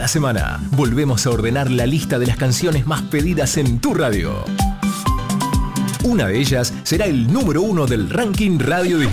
Cada semana volvemos a ordenar la lista de las canciones más pedidas en tu radio. Una de ellas será el número 1 del ranking Radio Disney.